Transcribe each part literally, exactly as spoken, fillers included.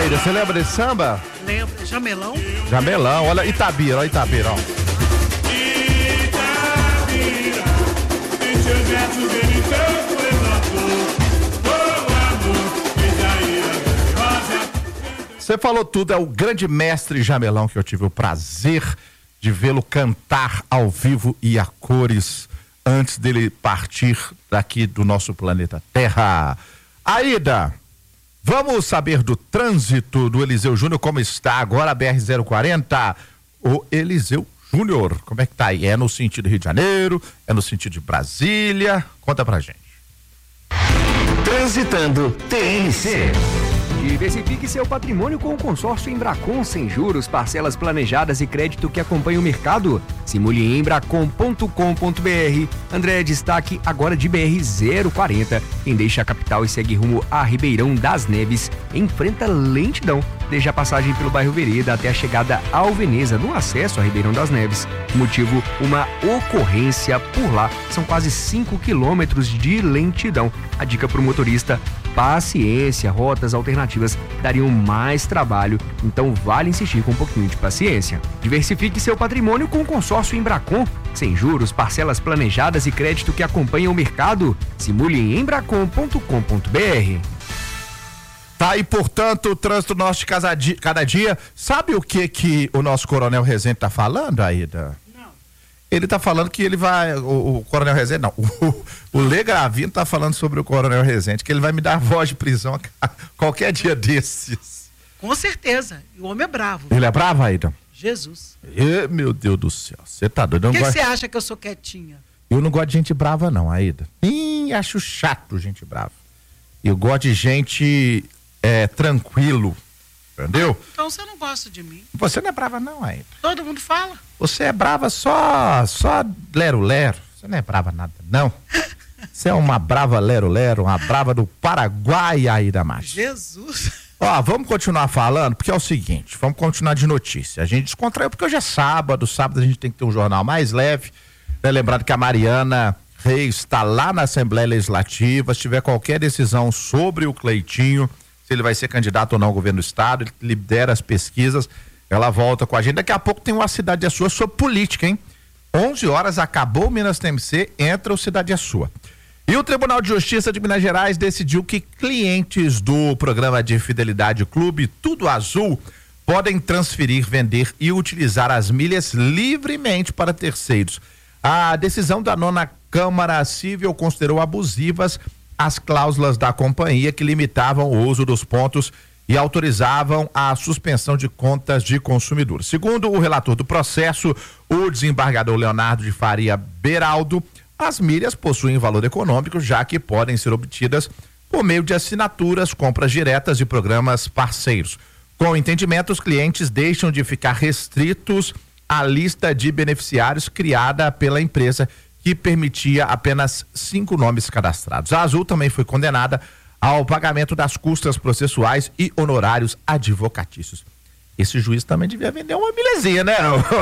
Aida, você lembra desse samba? Lembro. Jamelão? Jamelão, olha Itabira, olha Itabira, ó. Itabira, em seus versos ele tanto levantou. Você falou tudo, é o grande mestre Jamelão que eu tive o prazer de vê-lo cantar ao vivo e a cores antes dele partir daqui do nosso planeta Terra. Aida, vamos saber do trânsito do Eliseu Júnior, como está agora a B R zero quarenta. O Eliseu Júnior, como é que tá aí? É no sentido Rio de Janeiro? É no sentido de Brasília? Conta pra gente. Transitando T N C. Diversifique seu patrimônio com o consórcio Embracon, sem juros, parcelas planejadas e crédito que acompanha o mercado. Simule em embracon ponto com ponto b r. André, destaque agora de B R zero quarenta. Quem deixa a capital e segue rumo a Ribeirão das Neves enfrenta lentidão desde a passagem pelo bairro Vereda até a chegada ao Veneza no acesso a Ribeirão das Neves. Motivo, uma ocorrência por lá. São quase cinco quilômetros de lentidão. A dica para o motorista: paciência, rotas alternativas dariam mais trabalho, então vale insistir com um pouquinho de paciência. Diversifique seu patrimônio com o consórcio Embracon, sem juros, parcelas planejadas e crédito que acompanham o mercado. Simule em embracon ponto com ponto b r. Tá aí, portanto, o trânsito nosso de cada dia, cada dia. Sabe o que que o nosso Coronel Rezende tá falando, Aida? Não. Ele tá falando que ele vai, o, o Coronel Rezende, não, o, o Lê Gravino tá falando sobre o Coronel Rezende, que ele vai me dar voz de prisão a qualquer dia desses. Com certeza. E o homem é bravo. Ele é bravo, Aida? Jesus. E, meu Deus do céu, você tá doido. Por que você gosto... acha que eu sou quietinha? Eu não gosto de gente brava não, Aida. Ih, acho chato gente brava. Eu gosto de gente é, tranquilo, entendeu? Então você não gosta de mim. Você não é brava não, Aida. Todo mundo fala. Você é brava só, só lero-lero. Você não é brava nada, não. Você é uma brava lero-lero, uma brava do Paraguai, Aida Macho. Jesus. Ó, vamos continuar falando, porque é o seguinte, vamos continuar de notícia. A gente descontraiu porque hoje é sábado, sábado a gente tem que ter um jornal mais leve. É lembrado que a Mariana Reis está lá na Assembleia Legislativa. Se tiver qualquer decisão sobre o Cleitinho, se ele vai ser candidato ou não ao governo do estado, ele lidera as pesquisas, ela volta com a gente. Daqui a pouco tem uma Cidade é Sua sobre política, hein? onze horas, acabou o Minas T M C, entra o Cidade é Sua. E o Tribunal de Justiça de Minas Gerais decidiu que clientes do programa de fidelidade Clube Tudo Azul podem transferir, vender e utilizar as milhas livremente para terceiros. A decisão da nona Câmara Civil considerou abusivas as cláusulas da companhia que limitavam o uso dos pontos e autorizavam a suspensão de contas de consumidores. Segundo o relator do processo, o desembargador Leonardo de Faria Beraldo, as milhas possuem valor econômico, já que podem ser obtidas por meio de assinaturas, compras diretas e programas parceiros. Com o entendimento, os clientes deixam de ficar restritos à lista de beneficiários criada pela empresa, que permitia apenas cinco nomes cadastrados. A Azul também foi condenada ao pagamento das custas processuais e honorários advocatícios. Esse juiz também devia vender uma milhazinha, né?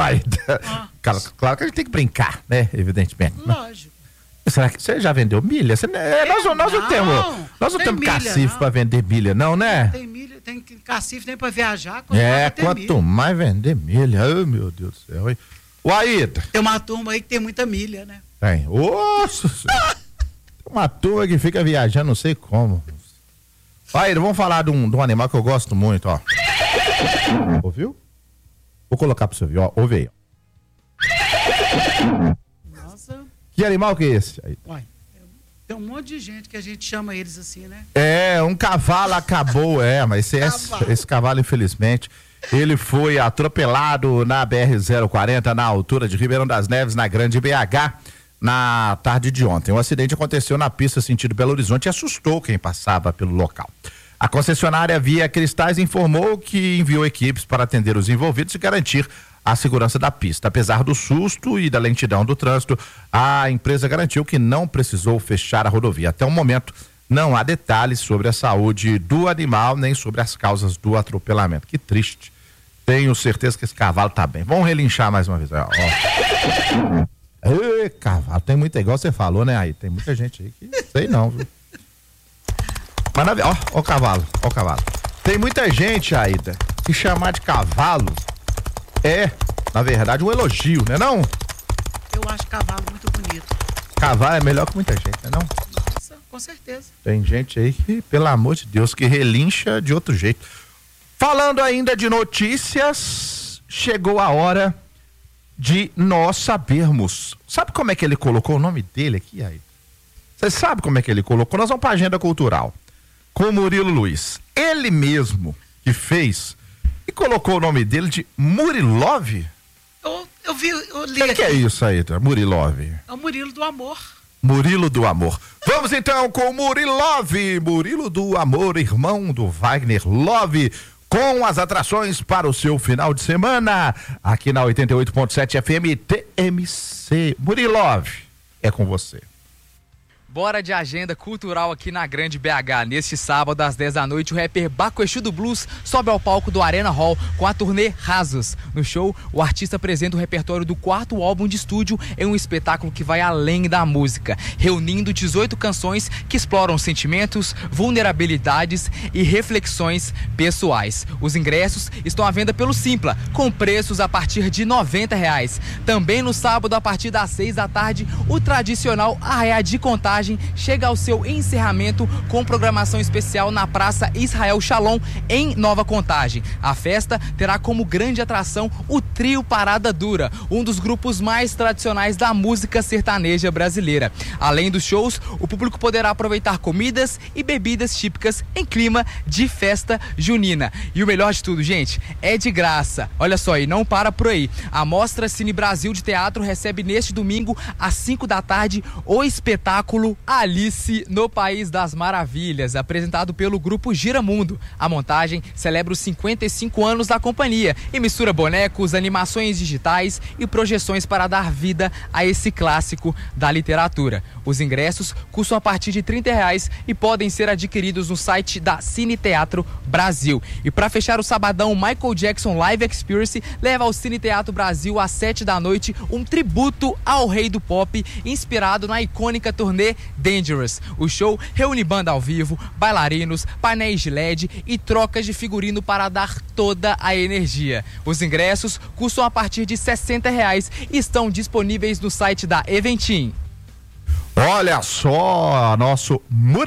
Ah. Claro, claro que a gente tem que brincar, né? Evidentemente. Lógico. Será que você já vendeu milha? Você, é, nós, nós não, não temos, nós não temos cacife para vender milha, não, né? Tem milha, tem cacife nem para viajar. É, quanto mais, mais vender milha, oh, meu Deus do céu. O Aida. Tem uma turma aí que tem muita milha, né? Tem. Nossa, tem uma turma que fica viajando, não sei como. Aida, vamos falar de um, de um animal que eu gosto muito, ó. Ouviu? Vou colocar pro você ouvir, ó. Ouve aí, ó. Nossa. Que animal que é esse? Aí. Uai, tem um monte de gente que a gente chama eles assim, né? É, um cavalo acabou, é, mas esse cavalo, esse cavalo infelizmente, ele foi atropelado na B R zero quarenta, na altura de Ribeirão das Neves, na Grande B H, na tarde de ontem. O acidente aconteceu na pista sentido Belo Horizonte e assustou quem passava pelo local. A concessionária Via Cristais informou que enviou equipes para atender os envolvidos e garantir a segurança da pista. Apesar do susto e da lentidão do trânsito, a empresa garantiu que não precisou fechar a rodovia. Até o momento, não há detalhes sobre a saúde do animal, nem sobre as causas do atropelamento. Que triste. Tenho certeza que esse cavalo tá bem. Vamos relinchar mais uma vez. Ó. Ei, cavalo, tem muita, igual você falou, né? Aí tem muita gente aí que não sei não, viu? Mas na, ó, ó o cavalo, ó o cavalo. Tem muita gente, Aida, que chamar de cavalo é, na verdade, um elogio, né não? Eu acho cavalo muito bonito. Cavalo é melhor que muita gente, né não? Nossa, com certeza. Tem gente aí que, pelo amor de Deus, que relincha de outro jeito. Falando ainda de notícias, chegou a hora de nós sabermos. Sabe como é que ele colocou o nome dele aqui, aí? Você sabe como é que ele colocou? Nós vamos para a agenda cultural com o Murilo Luiz. Ele mesmo que fez e colocou o nome dele de Murilove. Eu, eu vi, eu li. O que, que é isso aí, Murilove? É o Murilo do Amor. Murilo do Amor. Vamos então com o Murilove, Murilo do Amor, irmão do Wagner Love, com as atrações para o seu final de semana, aqui na oitenta e oito ponto sete F M T M C. Murilove, é com você. Bora de agenda cultural aqui na Grande B H. Neste sábado, às dez da noite, o rapper Baco Exu do Blues sobe ao palco do Arena Hall com a turnê Rasos. No show, o artista apresenta o repertório do quarto álbum de estúdio em um espetáculo que vai além da música, reunindo dezoito canções que exploram sentimentos, vulnerabilidades e reflexões pessoais. Os ingressos estão à venda pelo Simpla, com preços a partir de noventa reais. Também no sábado, a partir das seis da tarde, o tradicional Arraiá de Contagem chega ao seu encerramento com programação especial na Praça Israel Shalom, em Nova Contagem. A festa terá como grande atração o Trio Parada Dura, um dos grupos mais tradicionais da música sertaneja brasileira. Além dos shows, o público poderá aproveitar comidas e bebidas típicas em clima de festa junina. E o melhor de tudo, gente, é de graça. Olha só, e não para por aí. A Mostra Cine Brasil de Teatro recebe neste domingo, às cinco da tarde, o espetáculo Alice no País das Maravilhas, apresentado pelo grupo Giramundo. A montagem celebra os cinquenta e cinco anos da companhia e mistura bonecos, animações digitais e projeções para dar vida a esse clássico da literatura. Os ingressos custam a partir de trinta reais e podem ser adquiridos no site da Cine Teatro Brasil. E para fechar o sabadão, Michael Jackson Live Experience leva ao Cine Teatro Brasil às sete da noite um tributo ao rei do pop, inspirado na icônica turnê Dangerous. O show reúne banda ao vivo, bailarinos, painéis de L E D e trocas de figurino para dar toda a energia. Os ingressos custam a partir de sessenta reais e estão disponíveis no site da Eventim. Olha só, nosso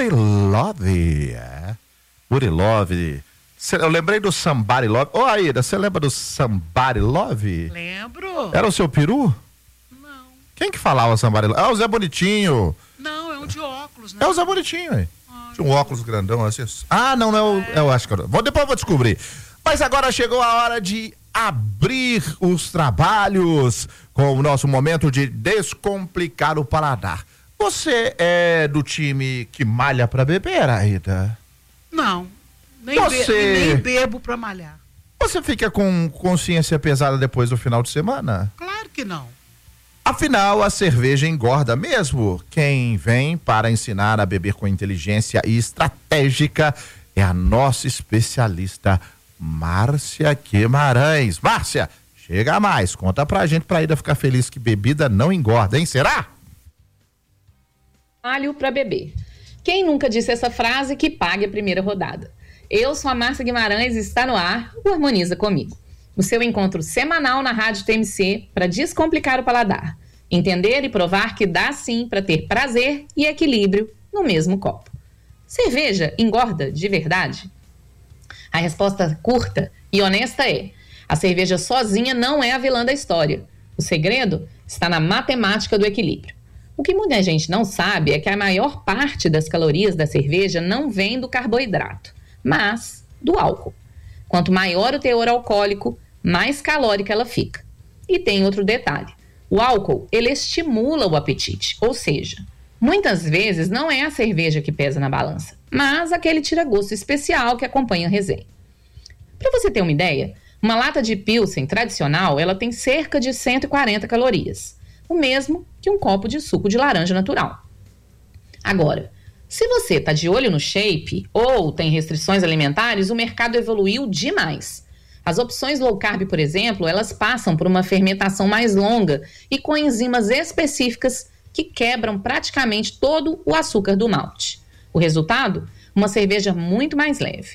Murilove. É. Murilove. Eu lembrei do Somebody Love. Ô, Aida, você lembra do Somebody Love? Lembro. Era o seu peru? Não. Quem que falava Somebody Love? Ah, o Zé Bonitinho. Não, é um de óculos, né? É o Zé Bonitinho, aí. Tinha um óculos grandão assim. Ah, não, não é o. É. Eu acho que eu, vou, depois eu vou descobrir. Mas agora chegou a hora de abrir os trabalhos com o nosso momento de descomplicar o paladar. Você é do time que malha pra beber, Aida? Não. Nem, Você... be- nem bebo pra malhar. Você fica com consciência pesada depois do final de semana? Claro que não. Afinal, a cerveja engorda mesmo. Quem vem para ensinar a beber com inteligência e estratégica é a nossa especialista Márcia Guimarães. Márcia, chega mais, conta pra gente, pra Aida ficar feliz que bebida não engorda, hein? Será? Malho pra beber. Quem nunca disse essa frase que pague a primeira rodada? Eu sou a Márcia Guimarães e está no ar o Harmoniza Comigo. O seu encontro semanal na Rádio T M C para descomplicar o paladar. Entender e provar que dá sim para ter prazer e equilíbrio no mesmo copo. Cerveja engorda de verdade? A resposta curta e honesta é: a cerveja sozinha não é a vilã da história. O segredo está na matemática do equilíbrio. O que muita gente não sabe é que a maior parte das calorias da cerveja não vem do carboidrato, mas do álcool. Quanto maior o teor alcoólico, mais calórica ela fica. E tem outro detalhe: o álcool, ele estimula o apetite, ou seja, muitas vezes não é a cerveja que pesa na balança, mas aquele tira-gosto especial que acompanha a resenha. Para você ter uma ideia, uma lata de Pilsen tradicional, ela tem cerca de cento e quarenta calorias, o mesmo que um copo de suco de laranja natural. Agora, se você está de olho no shape ou tem restrições alimentares, o mercado evoluiu demais. As opções low carb, por exemplo, elas passam por uma fermentação mais longa e com enzimas específicas que quebram praticamente todo o açúcar do malte. O resultado? Uma cerveja muito mais leve,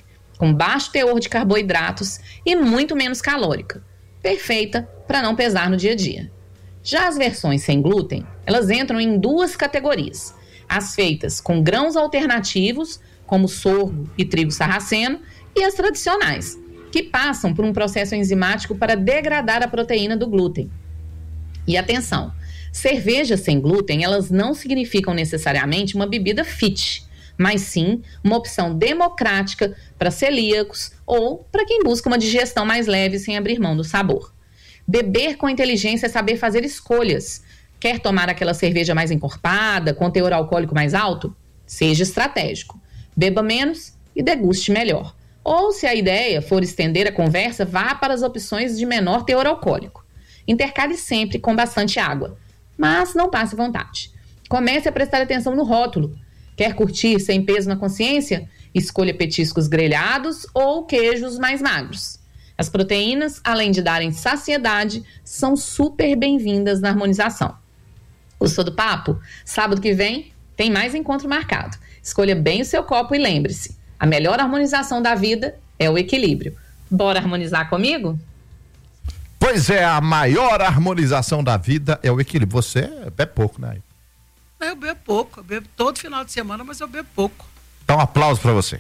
com baixo teor de carboidratos e muito menos calórica, perfeita para não pesar no dia a dia. Já as versões sem glúten, elas entram em duas categorias: as feitas com grãos alternativos, como sorgo e trigo sarraceno, e as tradicionais, que passam por um processo enzimático para degradar a proteína do glúten. E atenção, cervejas sem glúten, elas não significam necessariamente uma bebida fit, mas sim uma opção democrática para celíacos ou para quem busca uma digestão mais leve sem abrir mão do sabor. Beber com inteligência é saber fazer escolhas. Quer tomar aquela cerveja mais encorpada, com teor alcoólico mais alto? Seja estratégico. Beba menos e deguste melhor. Ou, se a ideia for estender a conversa, vá para as opções de menor teor alcoólico. Intercale sempre com bastante água, mas não passe vontade. Comece a prestar atenção no rótulo. Quer curtir sem peso na consciência? Escolha petiscos grelhados ou queijos mais magros. As proteínas, além de darem saciedade, são super bem-vindas na harmonização. Gostou do papo? Sábado que vem tem mais encontro marcado. Escolha bem o seu copo e lembre-se, a melhor harmonização da vida é o equilíbrio. Bora harmonizar comigo? Pois é, a maior harmonização da vida é o equilíbrio. Você bebe pouco, né? Eu bebo pouco, eu bebo todo final de semana, mas eu bebo pouco. Então, um aplauso pra você.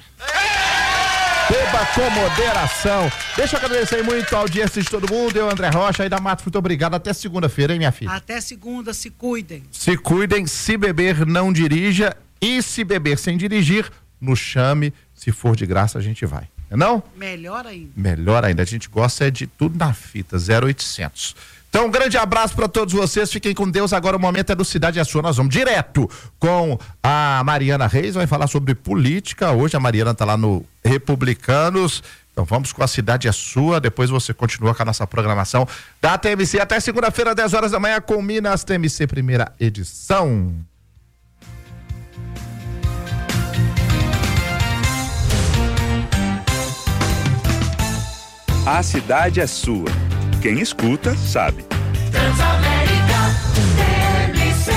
Beba com moderação. Deixa eu agradecer muito a audiência de todo mundo. Eu, André Rocha, aí da Mato, muito obrigado. Até segunda-feira, hein, minha filha? Até segunda, se cuidem. Se cuidem, se beber, não dirija. E se beber sem dirigir, nos chame. Se for de graça, a gente vai. Não? Melhor ainda. Melhor ainda. A gente gosta é de tudo na fita, zero oitocentos. Então, um grande abraço para todos vocês, fiquem com Deus. Agora o momento é do Cidade é Sua. Nós vamos direto com a Mariana Reis, vai falar sobre política. Hoje a Mariana tá lá no Republicanos. Então vamos com a Cidade é Sua, depois você continua com a nossa programação da T M C. Até segunda-feira, dez horas da manhã, com Minas T M C, primeira edição. A Cidade é Sua. Quem escuta, sabe. Transamérica T M C.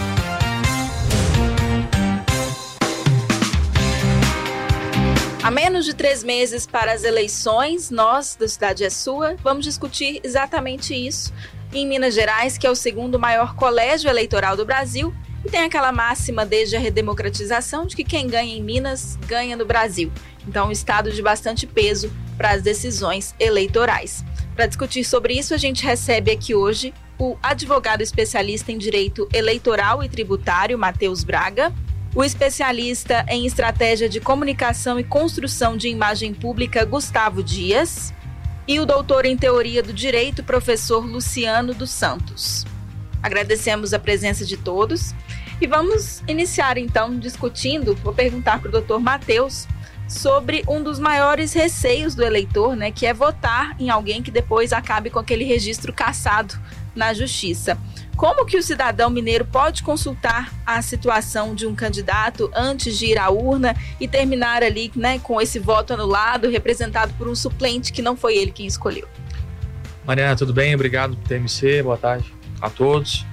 A menos de três meses para as eleições, nós, do Cidade é Sua, vamos discutir exatamente isso em Minas Gerais, que é o segundo maior colégio eleitoral do Brasil, e tem aquela máxima desde a redemocratização de que quem ganha em Minas, ganha no Brasil. Então, um estado de bastante peso para as decisões eleitorais. Para discutir sobre isso, a gente recebe aqui hoje o advogado especialista em direito eleitoral e tributário, Matheus Braga, o especialista em estratégia de comunicação e construção de imagem pública, Gustavo Dias, e o doutor em teoria do direito, professor Luciano dos Santos. Agradecemos a presença de todos e vamos iniciar então discutindo, vou perguntar para o doutor Matheus, sobre um dos maiores receios do eleitor, né, que é votar em alguém que depois acabe com aquele registro cassado na justiça. Como que o cidadão mineiro pode consultar a situação de um candidato antes de ir à urna e terminar ali, né, com esse voto anulado, representado por um suplente que não foi ele quem escolheu? Mariana, tudo bem? Obrigado por T M C, boa tarde a todos.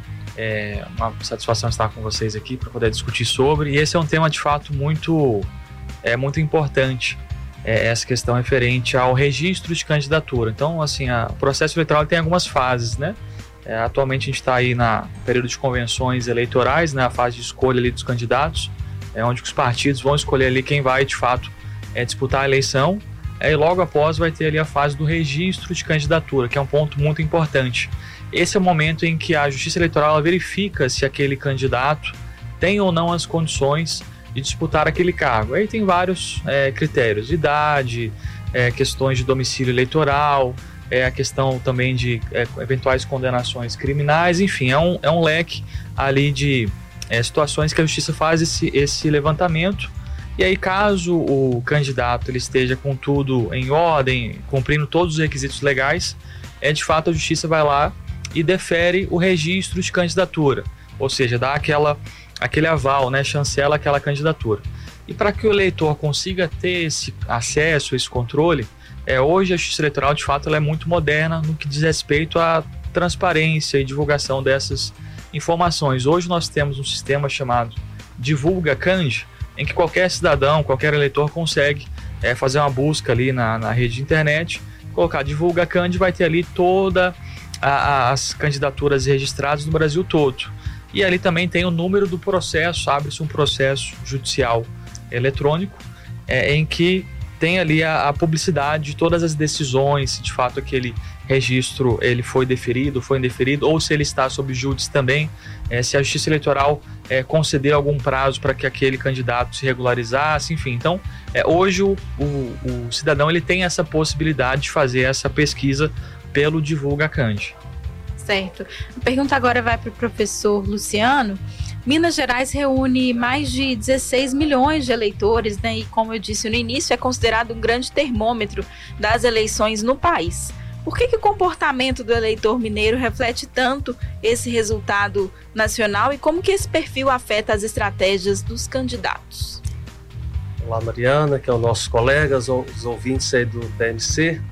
É uma satisfação estar com vocês aqui para poder discutir sobre, e esse é um tema de fato muito... é muito importante, é, essa questão referente ao registro de candidatura. Então, assim, a, o processo eleitoral tem algumas fases, né? É, atualmente a gente está aí na período de convenções eleitorais, né? A fase de escolha ali dos candidatos, é onde os partidos vão escolher ali quem vai, de fato, é, disputar a eleição. É, e logo após vai ter ali a fase do registro de candidatura, que é um ponto muito importante. Esse é o momento em que a Justiça Eleitoral ela verifica se aquele candidato tem ou não as condições de disputar aquele cargo. Aí tem vários é, critérios, idade, é, questões de domicílio eleitoral, é, a questão também de é, eventuais condenações criminais, enfim, é um, é um leque ali de é, situações que a Justiça faz esse, esse levantamento, e aí caso o candidato ele esteja com tudo em ordem, cumprindo todos os requisitos legais, é, de fato a Justiça vai lá e defere o registro de candidatura, ou seja, dá aquela aquele aval, né, chancela aquela candidatura. E para que o eleitor consiga ter esse acesso, esse controle, é, hoje a Justiça Eleitoral, de fato, ela é muito moderna no que diz respeito à transparência e divulgação dessas informações. Hoje nós temos um sistema chamado Divulga Cand, em que qualquer cidadão, qualquer eleitor consegue é, fazer uma busca ali na, na rede de internet, colocar Divulga Cand, vai ter ali todas as candidaturas registradas no Brasil todo. E ali também tem o número do processo, abre-se um processo judicial eletrônico, é, em que tem ali a, a publicidade de todas as decisões, se de fato aquele registro ele foi deferido, foi indeferido, ou se ele está sob júdice também, é, se a Justiça Eleitoral é, conceder algum prazo para que aquele candidato se regularizasse, enfim. Então, é, hoje o, o, o cidadão ele tem essa possibilidade de fazer essa pesquisa pelo Divulga Cand. Certo. A pergunta agora vai para o professor Luciano. Minas Gerais reúne mais de dezesseis milhões de eleitores, né? E como eu disse no início, é considerado um grande termômetro das eleições no país. Por que que o comportamento do eleitor mineiro reflete tanto esse resultado nacional e como que esse perfil afeta as estratégias dos candidatos? Olá, Mariana, que é o nosso colega, os ouvintes aí do T M C.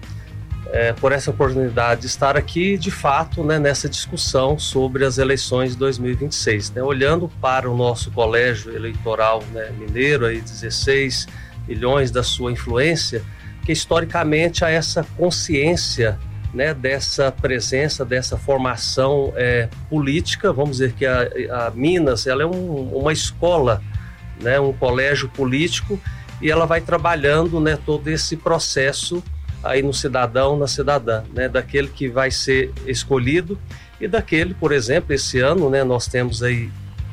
É, por essa oportunidade de estar aqui, de fato, né, nessa discussão sobre as eleições de dois mil e vinte e seis. Né? Olhando para o nosso colégio eleitoral, né, mineiro, aí dezesseis milhões da sua influência, que historicamente há essa consciência, né, dessa presença, dessa formação é, política. Vamos dizer que a, a Minas ela é um, uma escola, né, um colégio político, e ela vai trabalhando, né, todo esse processo aí no cidadão, na cidadã, né, daquele que vai ser escolhido e daquele, por exemplo, esse ano, né, nós temos aí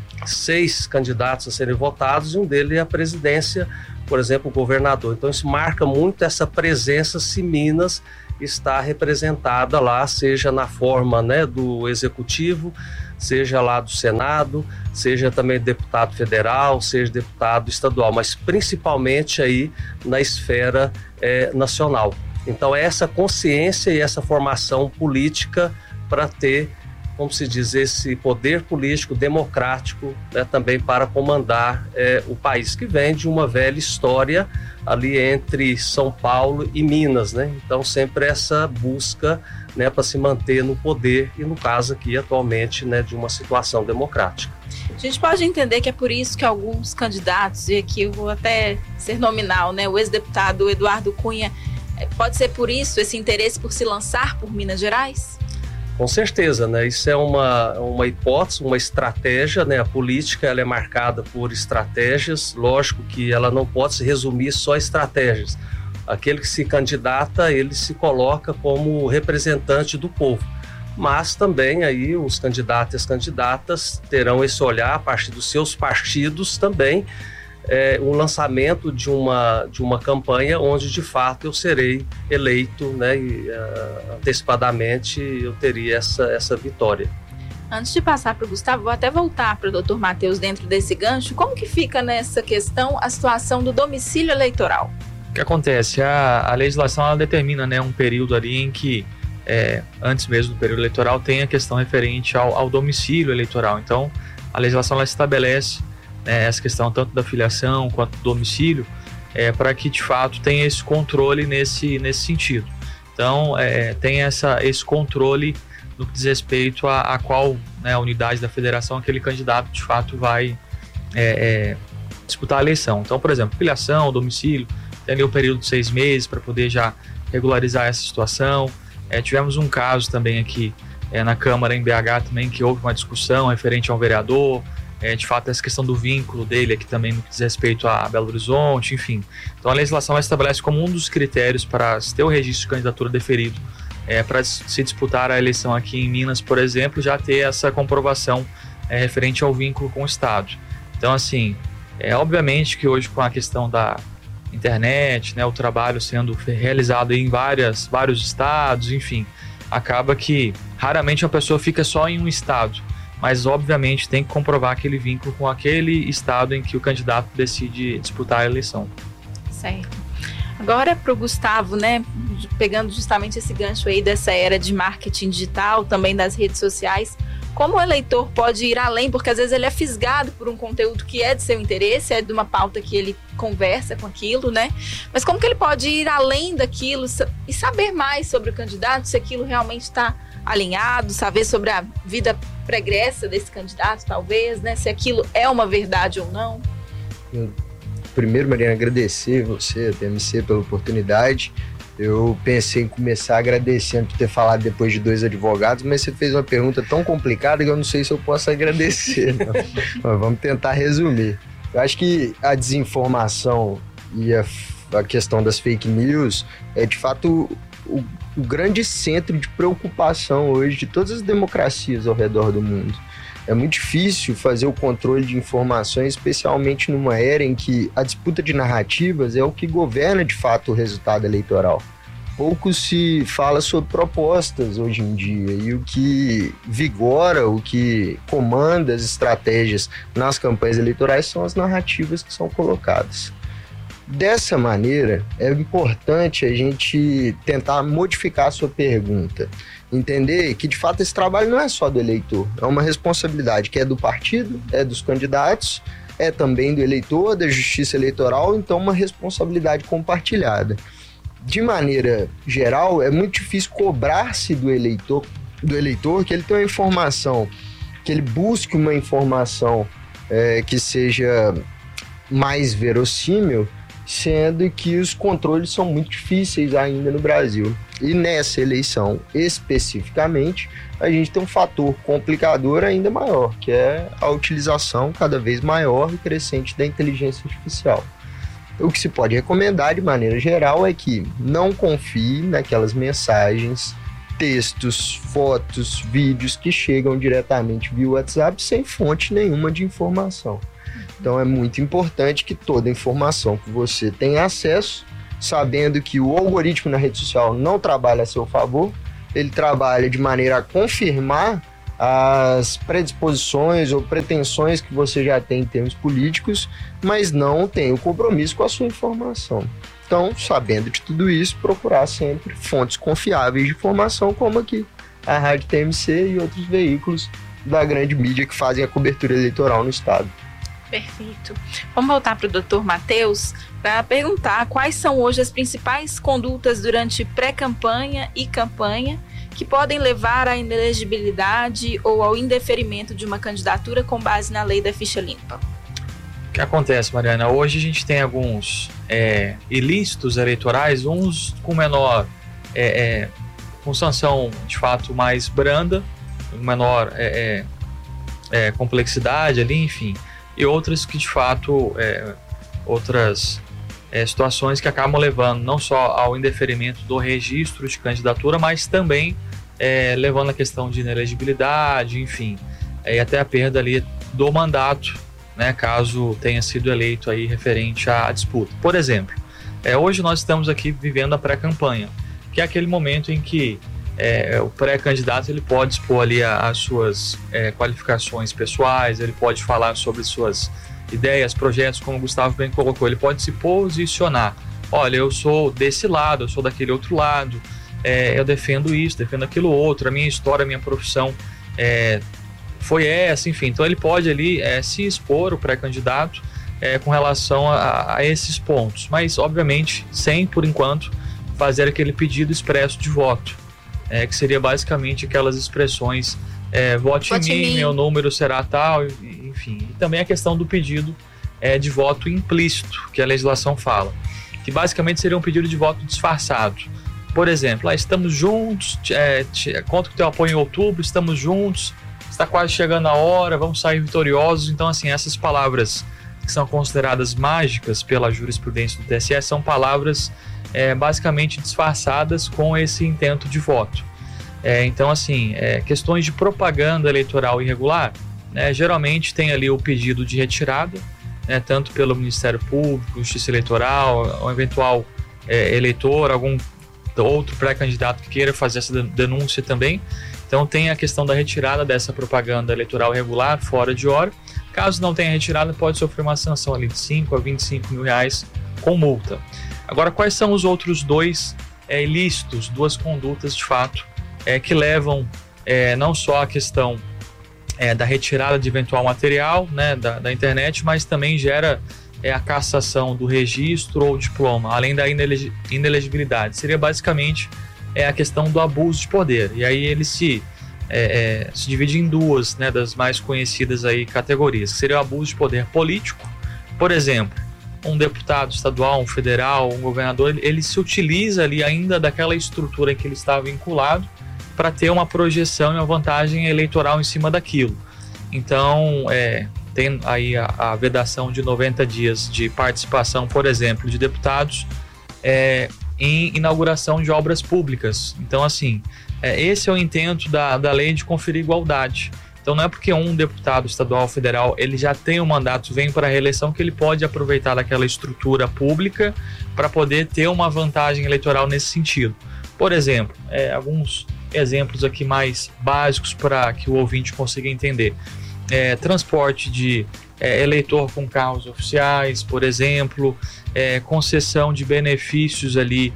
seis candidatos a serem votados e um deles é a presidência, por exemplo, o governador. Então isso marca muito essa presença se Minas está representada lá, seja na forma, né, do executivo, seja lá do Senado, seja também deputado federal, seja deputado estadual, mas principalmente aí na esfera é, nacional. Então, é essa consciência e essa formação política para ter, como se diz, esse poder político democrático, né, também para comandar é, o país, que vem de uma velha história ali entre São Paulo e Minas, né? Então, sempre essa busca, né, para se manter no poder e, no caso aqui, atualmente, né, de uma situação democrática. A gente pode entender que é por isso que alguns candidatos, e aqui eu vou até ser nominal, né, o ex-deputado Eduardo Cunha, pode ser por isso esse interesse por se lançar por Minas Gerais? Com certeza, né? Isso é uma, uma hipótese, uma estratégia, né? A política ela é marcada por estratégias, lógico que ela não pode se resumir só a estratégias. Aquele que se candidata, ele se coloca como representante do povo. Mas também aí os candidatos e as candidatas terão esse olhar a partir dos seus partidos também, É, um lançamento de uma, de uma campanha onde de fato eu serei eleito, né, e uh, antecipadamente eu teria essa, essa vitória. Antes de passar para o Gustavo, vou até voltar para o doutor Matheus dentro desse gancho. Como que fica nessa questão a situação do domicílio eleitoral? O que acontece? A, a legislação ela determina, né, um período ali em que, é, antes mesmo do período eleitoral, tem a questão referente ao, ao domicílio eleitoral. Então, a legislação ela estabelece essa questão tanto da filiação quanto do domicílio, é, para que de fato tenha esse controle nesse, nesse sentido. Então, é, tem essa, esse controle no que diz respeito a, a qual, né, unidade da federação aquele candidato de fato vai é, é, disputar a eleição. Então, por exemplo, filiação, domicílio, tem ali o período de seis meses para poder já regularizar essa situação. É, tivemos um caso também aqui é, na Câmara, em B H também, que houve uma discussão referente a um vereador. É, de fato, essa questão do vínculo dele aqui também no que diz respeito a Belo Horizonte, enfim. Então, a legislação estabelece como um dos critérios para se ter o registro de candidatura deferido, é, para se disputar a eleição aqui em Minas, por exemplo, já ter essa comprovação é, referente ao vínculo com o Estado. Então, assim, é obviamente que hoje com a questão da internet, né, o trabalho sendo realizado em várias, vários estados, enfim, acaba que raramente a pessoa fica só em um estado, mas obviamente tem que comprovar aquele vínculo com aquele estado em que o candidato decide disputar a eleição. Certo. Agora para o Gustavo, né, pegando justamente esse gancho aí dessa era de marketing digital, também das redes sociais, como o eleitor pode ir além, porque às vezes ele é fisgado por um conteúdo que é de seu interesse, é de uma pauta que ele conversa com aquilo, né? Mas como que ele pode ir além daquilo e saber mais sobre o candidato, se aquilo realmente está alinhado, saber sobre a vida pregressa desse candidato, talvez, né? Se aquilo é uma verdade ou não. primeiro, Mariana, agradecer você, a T M C, pela oportunidade. Eu pensei em começar agradecendo por ter falado depois de dois advogados, mas você fez uma pergunta tão complicada que eu não sei se eu posso agradecer, não. Mas vamos tentar resumir. Eu acho que a desinformação e a, a questão das fake news é, de fato, o, o grande centro de preocupação hoje de todas as democracias ao redor do mundo. É muito difícil fazer o controle de informações, especialmente numa era em que a disputa de narrativas é o que governa, de fato, o resultado eleitoral. Pouco se fala sobre propostas hoje em dia, e o que vigora, o que comanda as estratégias nas campanhas eleitorais são as narrativas que são colocadas. Dessa maneira, é importante a gente tentar modificar a sua pergunta. Entender que, de fato, esse trabalho não é só do eleitor. É uma responsabilidade que é do partido, é dos candidatos, é também do eleitor, da justiça eleitoral, então uma responsabilidade compartilhada. De maneira geral, é muito difícil cobrar-se do eleitor, do eleitor que ele tenha uma informação, que ele busque uma informação é, que seja mais verossímil, sendo que os controles são muito difíceis ainda no Brasil. E nessa eleição, especificamente, a gente tem um fator complicador ainda maior, que é a utilização cada vez maior e crescente da inteligência artificial. O que se pode recomendar, de maneira geral, é que não confie naquelas mensagens, textos, fotos, vídeos que chegam diretamente via WhatsApp sem fonte nenhuma de informação. Então é muito importante que toda informação que você tenha acesso, sabendo que o algoritmo na rede social não trabalha a seu favor, ele trabalha de maneira a confirmar as predisposições ou pretensões que você já tem em termos políticos, mas não tem o compromisso com a sua informação. Então, sabendo de tudo isso, procurar sempre fontes confiáveis de informação, como aqui a Rádio T M C e outros veículos da grande mídia que fazem a cobertura eleitoral no estado. Perfeito. Vamos voltar para o doutor Matheus para perguntar quais são hoje as principais condutas durante pré-campanha e campanha que podem levar à inelegibilidade ou ao indeferimento de uma candidatura com base na lei da ficha limpa. O que acontece, Mariana? Hoje a gente tem alguns é, ilícitos eleitorais, uns com menor, é, é, com sanção de fato mais branda, menor é, é, é, complexidade ali, enfim, e outras que de fato, é, outras é, situações que acabam levando não só ao indeferimento do registro de candidatura, mas também é, levando a questão de inelegibilidade, enfim, é, e até a perda ali do mandato, né, caso tenha sido eleito aí referente à disputa. Por exemplo, é, hoje nós estamos aqui vivendo a pré-campanha, que é aquele momento em que é, o pré-candidato ele pode expor ali a, as suas é, qualificações pessoais, ele pode falar sobre suas ideias, projetos, como o Gustavo bem colocou, ele pode se posicionar. Olha, eu sou desse lado, eu sou daquele outro lado, é, eu defendo isso, defendo aquilo outro, a minha história, a minha profissão é, foi essa, enfim. Então ele pode ali é, se expor, o pré-candidato, é, com relação a, a esses pontos, mas obviamente sem, por enquanto, fazer aquele pedido expresso de voto, é, que seria basicamente aquelas expressões é, vote, vote em mim, mim, meu número será tal, enfim. E também a questão do pedido é, de voto implícito, que a legislação fala, que basicamente seria um pedido de voto disfarçado. Por exemplo, ah, estamos juntos, é, te, conto com teu apoio em outubro, estamos juntos, está quase chegando a hora, vamos sair vitoriosos. Então, assim, essas palavras que são consideradas mágicas pela jurisprudência do T S E são palavras é, basicamente disfarçadas com esse intento de voto. É, então, assim, é, questões de propaganda eleitoral irregular, né, geralmente tem ali o pedido de retirada, né, tanto pelo Ministério Público, Justiça Eleitoral, um eventual é, eleitor, algum outro pré-candidato que queira fazer essa denúncia também. Então tem a questão da retirada dessa propaganda eleitoral irregular fora de hora. Caso não tenha retirada, pode sofrer uma sanção ali de cinco a vinte e cinco mil reais com multa. Agora, quais são os outros dois é, ilícitos, duas condutas de fato é, que levam é, não só a questão é, da retirada de eventual material, né, da, da internet, mas também gera é, a cassação do registro ou diploma, além da inelegi- inelegibilidade. Seria basicamente é, a questão do abuso de poder. E aí ele se, é, é, se divide em duas, né, das mais conhecidas aí, categorias, que seria o abuso de poder político. Por exemplo, um deputado estadual, um federal, um governador, ele, ele se utiliza ali ainda daquela estrutura em que ele está vinculado para ter uma projeção e uma vantagem eleitoral em cima daquilo. Então, é, tem aí a, a vedação de noventa dias de participação, por exemplo, de deputados é, em inauguração de obras públicas. Então, assim, é, esse é o intento da, da lei de conferir igualdade. Então, não é porque um deputado estadual ou federal ele já tem um mandato, vem para a reeleição, que ele pode aproveitar daquela estrutura pública para poder ter uma vantagem eleitoral nesse sentido. Por exemplo, é, alguns exemplos aqui mais básicos para que o ouvinte consiga entender. É, transporte de é, eleitor com carros oficiais, por exemplo, é, concessão de benefícios ali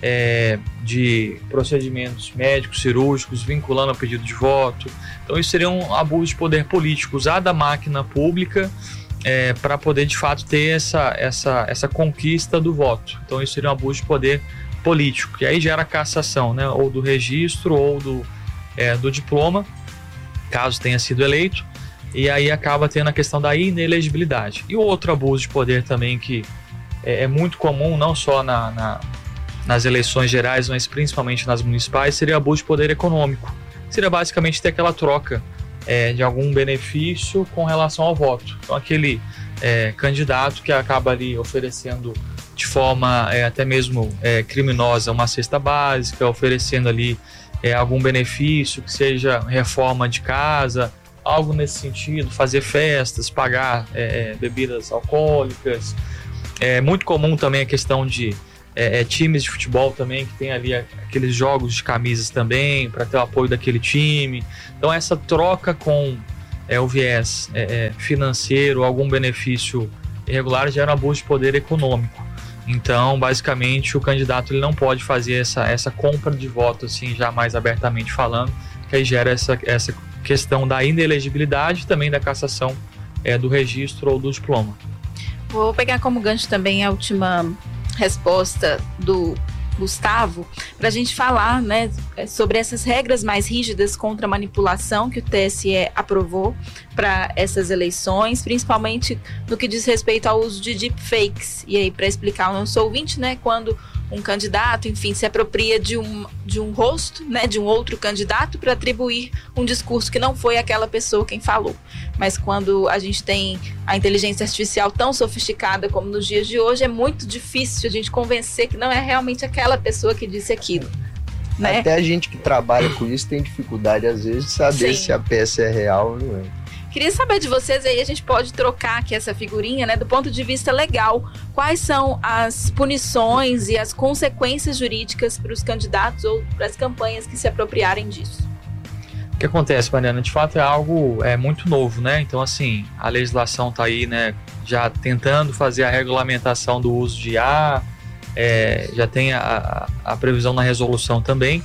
é, de procedimentos médicos, cirúrgicos, vinculando ao pedido de voto. Então isso seria um abuso de poder político, usar da máquina pública é, para poder de fato ter essa, essa, essa conquista do voto. Então isso seria um abuso de poder político, e aí gera cassação, né, ou do registro ou do, é, do diploma, caso tenha sido eleito, e aí acaba tendo a questão da inelegibilidade. E o outro abuso de poder também que é, é muito comum, não só na, na, nas eleições gerais, mas principalmente nas municipais, seria o abuso de poder econômico. Seria basicamente ter aquela troca é, de algum benefício com relação ao voto. Então aquele é, candidato que acaba ali oferecendo de forma é, até mesmo é, criminosa uma cesta básica, oferecendo ali é, algum benefício, que seja reforma de casa, algo nesse sentido, fazer festas, pagar é, bebidas alcoólicas. É muito comum também a questão de é, é, times de futebol também, que tem ali aqueles jogos de camisas também, para ter o apoio daquele time. Então essa troca com é, o viés é, é, financeiro, algum benefício irregular, gera um abuso de poder econômico. Então, basicamente, o candidato ele não pode fazer essa, essa compra de voto, assim, já mais abertamente falando, que aí gera essa, essa questão da inelegibilidade e também da cassação é, do registro ou do diploma. Vou pegar como gancho também a última resposta do Gustavo, para a gente falar, né, sobre essas regras mais rígidas contra a manipulação que o T S E aprovou para essas eleições, principalmente no que diz respeito ao uso de deepfakes. E aí, para explicar ao nosso ouvinte, né, quando um candidato, enfim, se apropria de um, de um rosto, né, de um outro candidato para atribuir um discurso que não foi aquela pessoa quem falou. Mas quando a gente tem a inteligência artificial tão sofisticada como nos dias de hoje, é muito difícil a gente convencer que não é realmente aquela pessoa que disse aquilo. Né? Até a gente que trabalha com isso tem dificuldade, às vezes, de saber Sim. se a peça é real ou não é. Queria saber de vocês aí, a gente pode trocar aqui essa figurinha, né, do ponto de vista legal. Quais são as punições e as consequências jurídicas para os candidatos ou para as campanhas que se apropriarem disso? O que acontece, Mariana? De fato é algo é, muito novo, né? Então, assim, a legislação está aí, né, já tentando fazer a regulamentação do uso de I A, é, já tem a, a previsão na resolução também.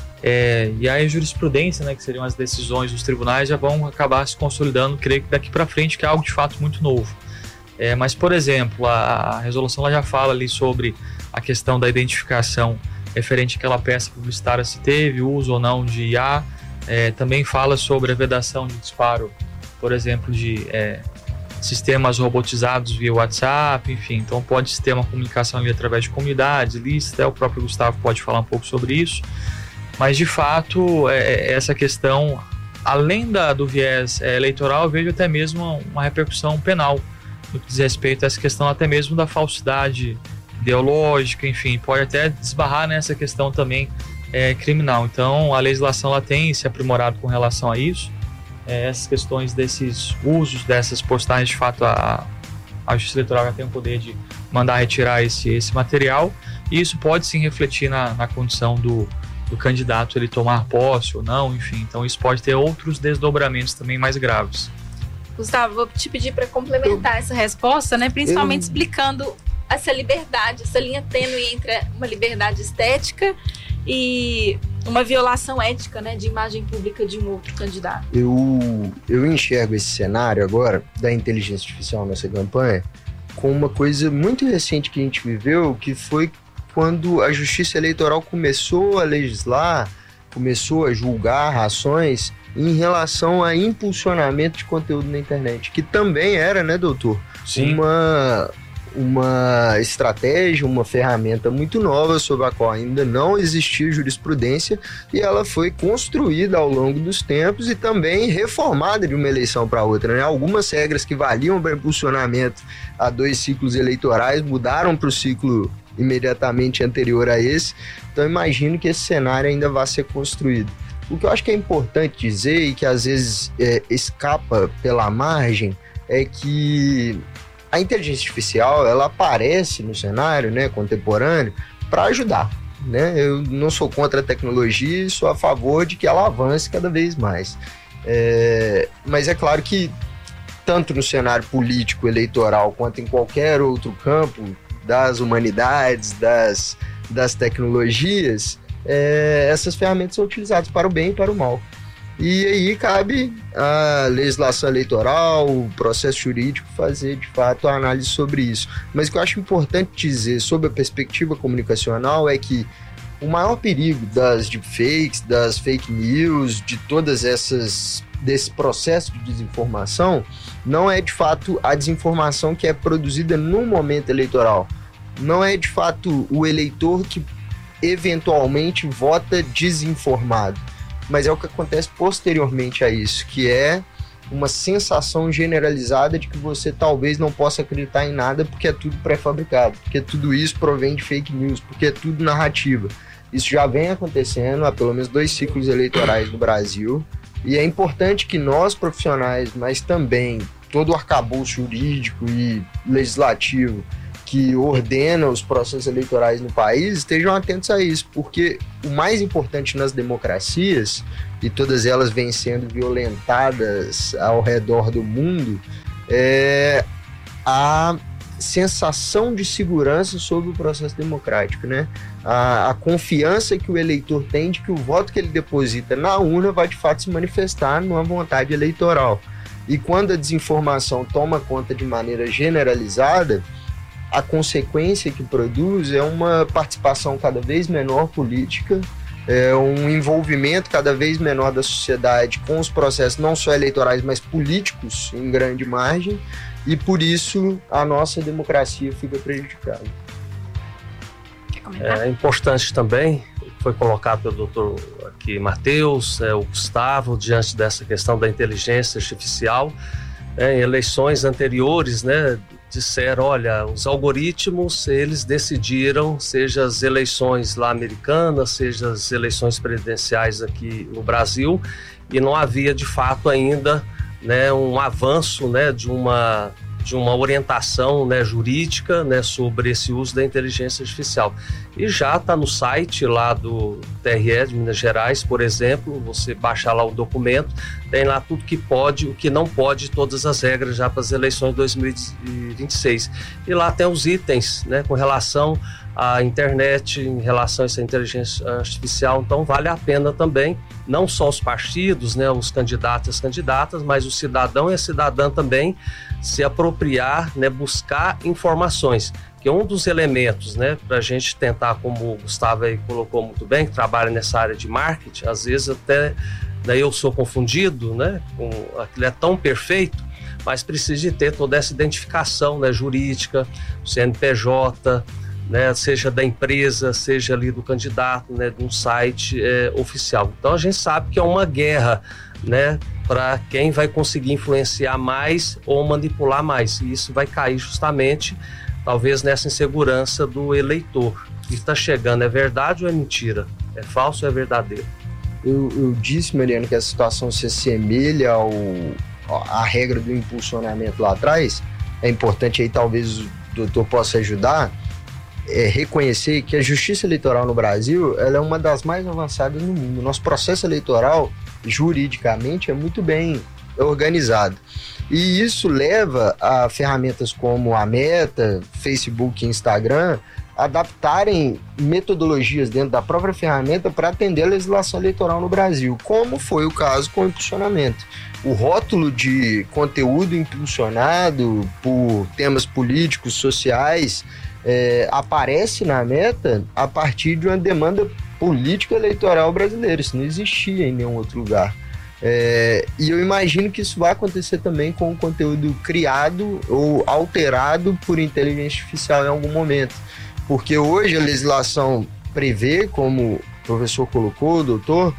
É, e aí a jurisprudência, né, que seriam as decisões dos tribunais, já vão acabar se consolidando, creio que daqui para frente, que é algo de fato muito novo. É, mas, por exemplo, a, a resolução ela já fala ali sobre a questão da identificação referente àquela peça publicitária, se teve uso ou não de I A. É, também fala sobre a vedação de disparo, por exemplo, de é, sistemas robotizados via WhatsApp, enfim. Então pode ter uma comunicação ali através de comunidades, listas, até o próprio Gustavo pode falar um pouco sobre isso. Mas, de fato, é, essa questão, além da, do viés é, eleitoral, eu vejo até mesmo uma repercussão penal no que diz respeito a essa questão até mesmo da falsidade ideológica, enfim, pode até desbarrar nessa questão também é, criminal. Então, a legislação ela tem se aprimorado com relação a isso. É, essas questões desses usos, dessas postagens, de fato, a, a Justiça Eleitoral já tem o poder de mandar retirar esse, esse material, e isso pode sim refletir na, na condição do do candidato ele tomar posse ou não, enfim. Então isso pode ter outros desdobramentos também mais graves. Gustavo, vou te pedir para complementar eu, essa resposta, né? Principalmente eu... explicando essa liberdade, essa linha tênue entre uma liberdade estética e uma violação ética, né, de imagem pública de um outro candidato. Eu, eu enxergo esse cenário agora da inteligência artificial nessa campanha com uma coisa muito recente que a gente viveu, que foi quando a Justiça Eleitoral começou a legislar, começou a julgar ações em relação a impulsionamento de conteúdo na internet, que também era, né, doutor? Sim. Uma, uma estratégia, uma ferramenta muito nova sobre a qual ainda não existia jurisprudência e ela foi construída ao longo dos tempos e também reformada de uma eleição para outra, né? Algumas regras que valiam para impulsionamento a dois ciclos eleitorais mudaram para o ciclo imediatamente anterior a esse, então imagino que esse cenário ainda vai ser construído. O que eu acho que é importante dizer e que às vezes é, escapa pela margem é que a inteligência artificial, ela aparece no cenário, né, contemporâneo para ajudar, né? Eu não sou contra a tecnologia e sou a favor de que ela avance cada vez mais. É, mas é claro que tanto no cenário político, eleitoral, quanto em qualquer outro campo das humanidades, das, das tecnologias, é, essas ferramentas são utilizadas para o bem e para o mal. E aí cabe a legislação eleitoral, o processo jurídico fazer, de fato, a análise sobre isso. Mas o que eu acho importante dizer sobre a perspectiva comunicacional é que o maior perigo das deepfakes, das fake news, de todas essas, desse processo de desinformação, não é, de fato, a desinformação que é produzida no momento eleitoral. Não é, de fato, o eleitor que eventualmente vota desinformado. Mas é o que acontece posteriormente a isso, que é uma sensação generalizada de que você talvez não possa acreditar em nada porque é tudo pré-fabricado, porque tudo isso provém de fake news, porque é tudo narrativa. Isso já vem acontecendo há pelo menos dois ciclos eleitorais no Brasil, e é importante que nós, profissionais, mas também todo o arcabouço jurídico e legislativo que ordena os processos eleitorais no país estejam atentos a isso, porque o mais importante nas democracias, e todas elas vêm sendo violentadas ao redor do mundo, é a sensação de segurança sobre o processo democrático, né? A, a confiança que o eleitor tem de que o voto que ele deposita na urna vai de fato se manifestar numa vontade eleitoral. E quando a desinformação toma conta de maneira generalizada, a consequência que produz é uma participação cada vez menor política, é um envolvimento cada vez menor da sociedade com os processos não só eleitorais, mas políticos em grande margem, e por isso a nossa democracia fica prejudicada. Quer comentar? É importante também, foi colocado pelo doutor aqui Matheus, é, o Gustavo, diante dessa questão da inteligência artificial, é, em eleições anteriores, né, disseram, olha, os algoritmos, eles decidiram, seja as eleições lá americanas, seja as eleições presidenciais aqui no Brasil, e não havia, de fato, ainda, né, um avanço, né, de uma, de uma orientação, né, jurídica, né, sobre esse uso da inteligência artificial. E já está no site lá do T R E de Minas Gerais, por exemplo, você baixar lá o documento, tem lá tudo que pode, o que não pode, todas as regras já para as eleições de dois mil e vinte e seis. E lá tem os itens, né, com relação à internet, em relação a essa inteligência artificial. Então vale a pena também, não só os partidos, né, os candidatos e as candidatas, mas o cidadão e a cidadã também se apropriar, né, buscar informações. Que um dos elementos, né, para a gente tentar, como o Gustavo aí colocou muito bem, que trabalha nessa área de marketing, às vezes até daí eu sou confundido, né, com aquilo é tão perfeito, mas precisa de ter toda essa identificação, né, jurídica, C N P J, né, seja da empresa, seja ali do candidato, né, de um site é, oficial. Então a gente sabe que é uma guerra, né, para quem vai conseguir influenciar mais ou manipular mais, e isso vai cair justamente talvez nessa insegurança do eleitor. O que está chegando é verdade ou é mentira? É falso ou é verdadeiro? Eu, eu disse, Mariano, que a situação se assemelha ao, à regra do impulsionamento lá atrás. É importante aí, talvez o doutor possa ajudar, é reconhecer que a justiça eleitoral no Brasil ela é uma das mais avançadas no mundo. Nosso processo eleitoral, juridicamente, é muito bem organizado. E isso leva a ferramentas como a Meta, Facebook e Instagram adaptarem metodologias dentro da própria ferramenta para atender a legislação eleitoral no Brasil, como foi o caso com o impulsionamento. O rótulo de conteúdo impulsionado por temas políticos, sociais, é, aparece na Meta a partir de uma demanda política eleitoral brasileira. Isso não existia em nenhum outro lugar. É, e eu imagino que isso vai acontecer também com o conteúdo criado ou alterado por inteligência artificial em algum momento. Porque hoje a legislação prevê, como o professor colocou, doutor,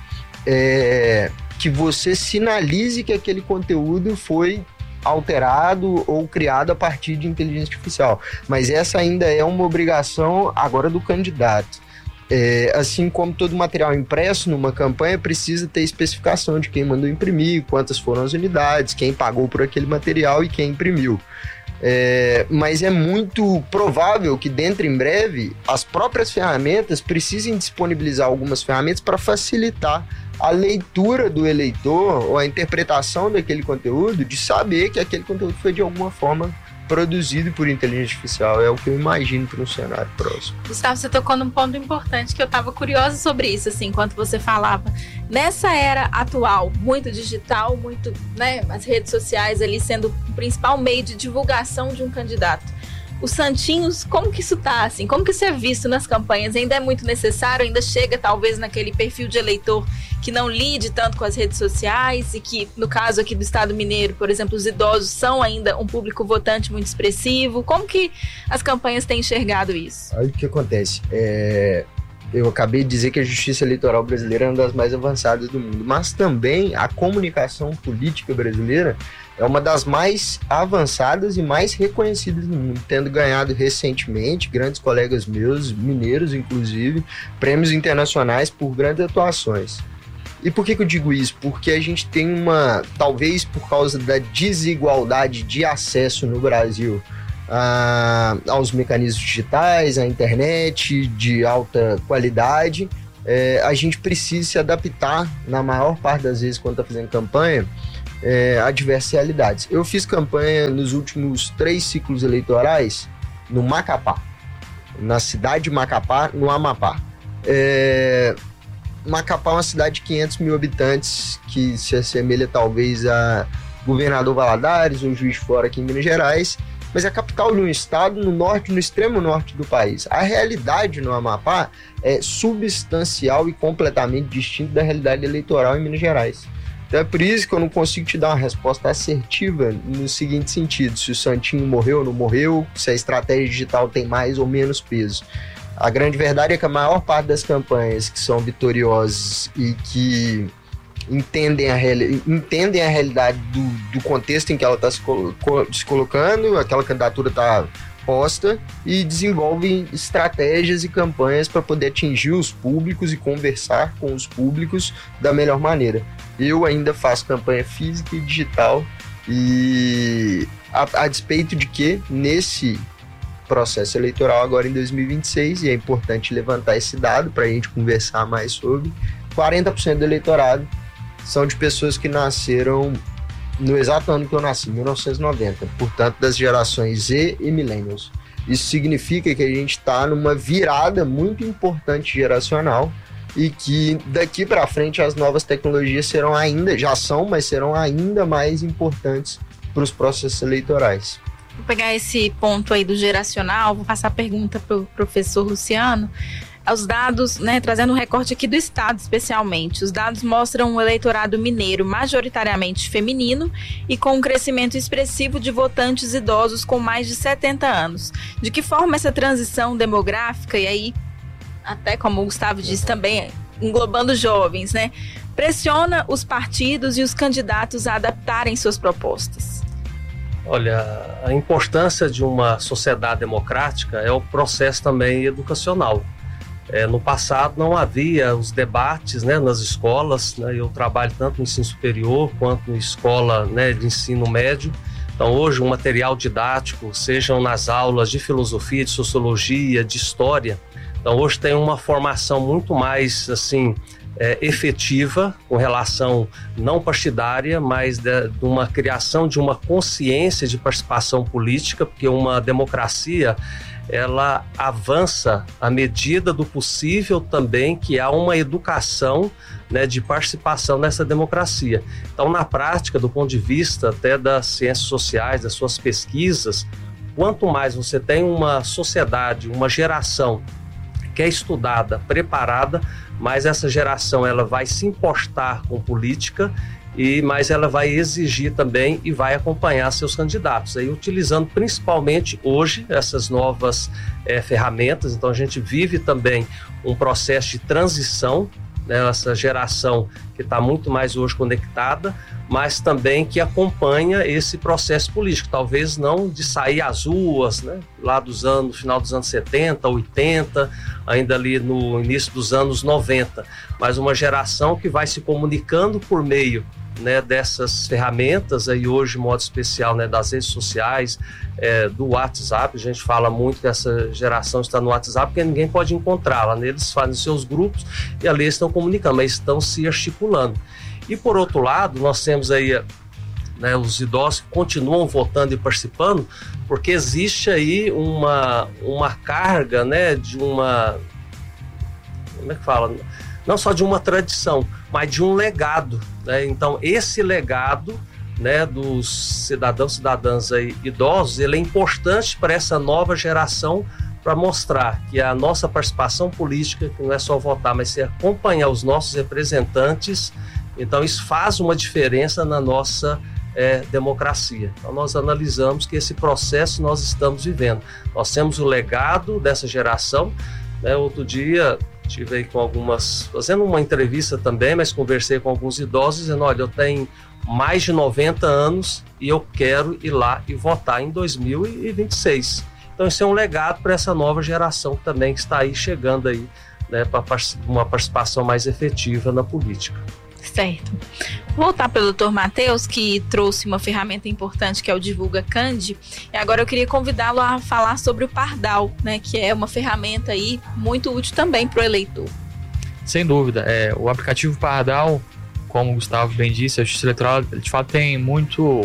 é, que você sinalize que aquele conteúdo foi alterado ou criado a partir de inteligência artificial. Mas essa ainda é uma obrigação agora do candidato. É, assim como todo material impresso numa campanha precisa ter especificação de quem mandou imprimir, quantas foram as unidades, quem pagou por aquele material e quem imprimiu. É, mas é muito provável que dentro em breve as próprias ferramentas precisem disponibilizar algumas ferramentas para facilitar a leitura do eleitor ou a interpretação daquele conteúdo, de saber que aquele conteúdo foi de alguma forma produzido por inteligência artificial. É o que eu imagino para um cenário próximo. Gustavo, você tocou num ponto importante que eu estava curiosa sobre isso, assim, enquanto você falava. Nessa era atual, muito digital, muito, né, as redes sociais ali sendo o principal meio de divulgação de um candidato. Os santinhos, como que isso tá, assim? Como que isso é visto nas campanhas? Ainda é muito necessário? Ainda chega, talvez, naquele perfil de eleitor que não lide tanto com as redes sociais e que, no caso aqui do Estado Mineiro, por exemplo, os idosos são ainda um público votante muito expressivo? Como que as campanhas têm enxergado isso? Olha o que acontece. É... Eu acabei de dizer que a justiça eleitoral brasileira é uma das mais avançadas do mundo, mas também a comunicação política brasileira é uma das mais avançadas e mais reconhecidas do mundo, tendo ganhado recentemente, grandes colegas meus, mineiros inclusive, prêmios internacionais por grandes atuações. E por que que eu digo isso? Porque a gente tem uma, talvez por causa da desigualdade de acesso no Brasil a, aos mecanismos digitais, à internet de alta qualidade, é, a gente precisa se adaptar, na maior parte das vezes quando está fazendo campanha, É, a diversas realidades. Eu fiz campanha nos últimos três ciclos eleitorais no Macapá, na cidade de Macapá, no Amapá. É, Macapá é uma cidade de quinhentos mil habitantes que se assemelha talvez a Governador Valadares ou Juiz de Fora aqui em Minas Gerais, mas é a capital de um estado no norte, no extremo norte do país. A realidade no Amapá é substancial e completamente distinta da realidade eleitoral em Minas Gerais. Então é por isso que eu não consigo te dar uma resposta assertiva no seguinte sentido: se o santinho morreu ou não morreu, se a estratégia digital tem mais ou menos peso. A grande verdade é que a maior parte das campanhas que são vitoriosas e que entendem a, reali- entendem a realidade do, do contexto em que ela está se, colo- se colocando, aquela candidatura está posta, e desenvolvem estratégias e campanhas para poder atingir os públicos e conversar com os públicos da melhor maneira. Eu ainda faço campanha física e digital, e a, a despeito de que nesse processo eleitoral agora em dois mil e vinte e seis, e é importante levantar esse dado para a gente conversar mais sobre, quarenta por cento do eleitorado são de pessoas que nasceram no exato ano que eu nasci, mil novecentos e noventa, portanto das gerações Z e Millennials. Isso significa que a gente está numa virada muito importante geracional e que daqui para frente as novas tecnologias serão ainda, já são, mas serão ainda mais importantes para os processos eleitorais. Vou pegar esse ponto aí do geracional, vou passar a pergunta para o professor Luciano. Os dados, né, trazendo um recorte aqui do estado especialmente, os dados mostram um eleitorado mineiro majoritariamente feminino e com um crescimento expressivo de votantes idosos com mais de setenta anos. De que forma essa transição demográfica, e aí, até como o Gustavo disse também, englobando jovens, né, pressiona os partidos e os candidatos a adaptarem suas propostas? Olha, a importância de uma sociedade democrática é o processo também educacional. É, no passado não havia os debates, né, nas escolas, né, eu trabalho tanto no ensino superior quanto na escola, né, de ensino médio. Então hoje o material didático, sejam nas aulas de filosofia, de sociologia, de história, então hoje tem uma formação muito mais assim, é, efetiva com relação não partidária, mas de, de uma criação de uma consciência de participação política, porque uma democracia ela avança à medida do possível também que há uma educação, né, de participação nessa democracia. Então, na prática, do ponto de vista até das ciências sociais, das suas pesquisas, quanto mais você tem uma sociedade, uma geração que é estudada, preparada, mais essa geração ela vai se importar com política E, mas ela vai exigir também e vai acompanhar seus candidatos, aí utilizando principalmente hoje essas novas é, ferramentas. Então a gente vive também um processo de transição, né, essa geração que está muito mais hoje conectada, mas também que acompanha esse processo político, talvez não de sair às ruas, né, lá dos anos, final dos anos setenta, oitenta, ainda ali no início dos anos noventa, mas uma geração que vai se comunicando por meio, né, dessas ferramentas, aí hoje, de modo especial, né, das redes sociais, é, do WhatsApp. A gente fala muito que essa geração está no WhatsApp porque ninguém pode encontrá-la, né? Eles fazem seus grupos e ali estão comunicando, mas estão se articulando. E por outro lado, nós temos aí, né, os idosos que continuam votando e participando, porque existe aí uma, uma carga, né, de uma, como é que fala? Não só de uma tradição, mas de um legado, né? Então esse legado, né, dos cidadãos e cidadãs aí idosos, ele é importante para essa nova geração, para mostrar que a nossa participação política, que não é só votar, mas é acompanhar os nossos representantes. Então isso faz uma diferença na nossa é, democracia. Então nós analisamos que esse processo nós estamos vivendo. Nós temos o legado dessa geração, né? Outro dia estive aí com algumas, fazendo uma entrevista também, mas conversei com alguns idosos dizendo, olha, eu tenho mais de noventa anos e eu quero ir lá e votar em dois mil e vinte e seis. Então isso é um legado para essa nova geração também que está aí chegando aí, né, para uma participação mais efetiva na política. Certo. Vou voltar para o doutor Matheus, que trouxe uma ferramenta importante que é o Divulga Candi. E agora eu queria convidá-lo a falar sobre o Pardal, né, que é uma ferramenta aí muito útil também para o eleitor. Sem dúvida. É, o aplicativo Pardal, como o Gustavo bem disse, a Justiça Eleitoral de fato tem muito,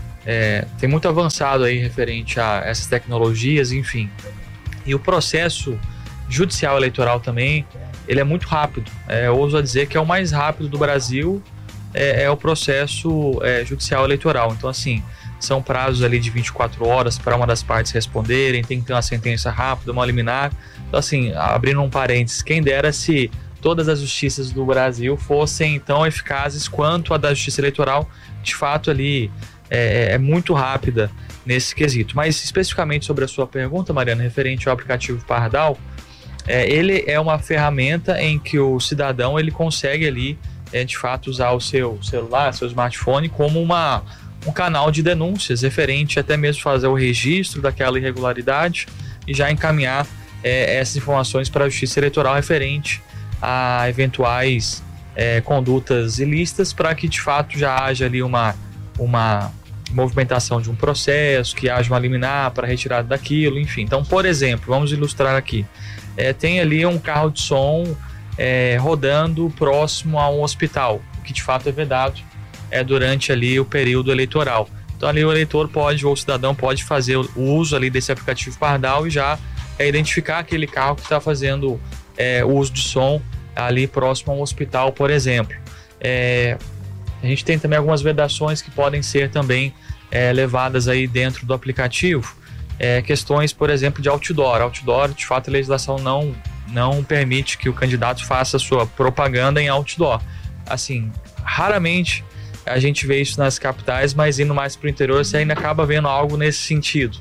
é, tem muito avançado aí referente a essas tecnologias, enfim. E o processo judicial eleitoral também, ele é muito rápido. É, eu ouso dizer que é o mais rápido do Brasil, é, é o processo é, judicial eleitoral. Então, assim, são prazos ali de vinte e quatro horas para uma das partes responderem, tem que ter uma sentença rápida, uma liminar. Então, assim, abrindo um parênteses, quem dera se todas as justiças do Brasil fossem tão eficazes quanto a da Justiça Eleitoral, de fato ali é, é muito rápida nesse quesito. Mas especificamente sobre a sua pergunta, Mariana, referente ao aplicativo Pardal, É, ele é uma ferramenta em que o cidadão ele consegue ali, é, de fato, usar o seu celular, seu smartphone como uma, um canal de denúncias referente até mesmo fazer o registro daquela irregularidade e já encaminhar é, essas informações para a Justiça Eleitoral referente a eventuais é, condutas ilícitas, para que de fato já haja ali uma, uma movimentação de um processo, que haja uma liminar para retirada daquilo, enfim. Então, por exemplo, vamos ilustrar aqui. É, tem ali um carro de som é, rodando próximo a um hospital, o que de fato é vedado é, durante ali o período eleitoral. Então ali o eleitor pode, ou o cidadão pode fazer o uso ali desse aplicativo Pardal e já é, identificar aquele carro que está fazendo é, o uso de som ali próximo a um hospital, por exemplo. É, a gente tem também algumas vedações que podem ser também é, levadas aí dentro do aplicativo. É, questões, por exemplo, de outdoor. Outdoor, de fato, a legislação não, não permite que o candidato faça sua propaganda em outdoor. Assim, raramente a gente vê isso nas capitais, mas indo mais para o interior, você ainda acaba vendo algo nesse sentido.